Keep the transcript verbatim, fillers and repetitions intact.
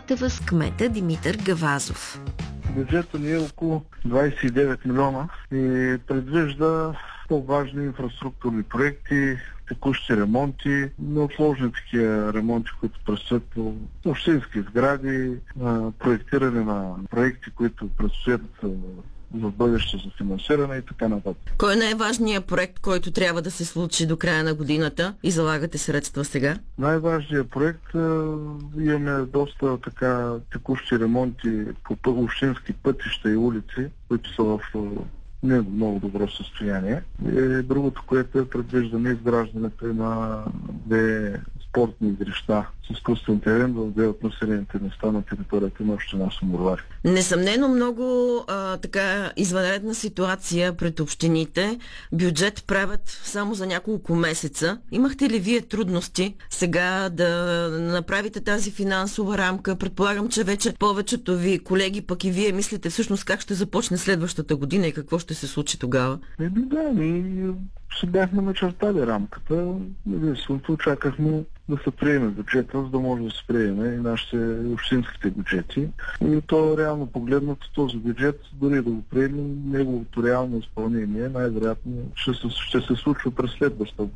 Търтева с кмета Димитър Гавазов. Бюджетът ни е около двадесет и девет милиона и предвижда по-важни инфраструктурни проекти, текущи ремонти, неотложни такива ремонти, които предстоят по общински сгради, проектиране на проекти, които предстоят в бъдеще за финансиране и така нататък. Кой е най-важният проект, който трябва да се случи до края на годината и залагате средства сега? Най-важният проект е, имаме доста така текущи ремонти по общински пътища и улици, които са в не много добро състояние. И другото, което е предвиждане изграждането на две спортни игрища с изкуствен терен в две от населените места на територията на община Суморвари. Несъмнено много а, така извънредна ситуация пред общините. Бюджет правят само за няколко месеца. Имахте ли вие трудности сега да направите тази финансова рамка? Предполагам, че вече повечето ви колеги, пък и вие мислите всъщност как ще започне следващата година и какво ще се случи тогава? Еми да, ние се бяхме начертали рамката. Единственото очакахме да се приеме бюджета, за да може да се приеме и нашите общинските бюджети. И то реално погледнато този бюджет, дори да го приемем, неговото реално изпълнение най-вероятно ще се, ще се случва през следващата